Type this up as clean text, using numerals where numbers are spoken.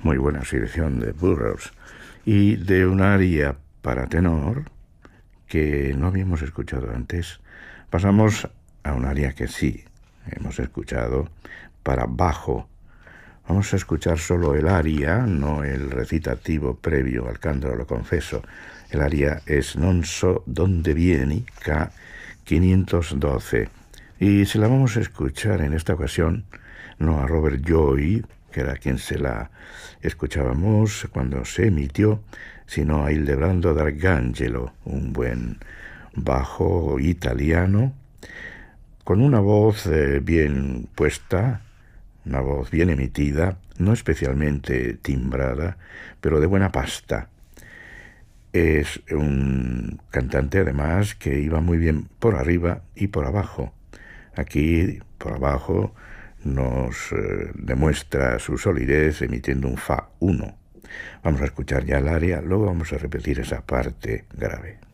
muy buena selección de Burroughs, y de un aria para tenor que no habíamos escuchado antes, pasamos a un aria que sí hemos escuchado para bajo. Vamos a escuchar solo el aria, no el recitativo previo al canto, lo confeso. El aria es Non so donde vieni, K 512. Y se la vamos a escuchar en esta ocasión, no a Robert Joy, que era quien se la escuchábamos cuando se emitió, sino a Ildebrando D'Arcangelo, un buen bajo italiano, con una voz bien puesta, una voz bien emitida, no especialmente timbrada, pero de buena pasta. Es un cantante, además, que iba muy bien por arriba y por abajo. Aquí, por abajo, nos demuestra su solidez emitiendo un Fa 1. Vamos a escuchar ya el aria, luego vamos a repetir esa parte grave.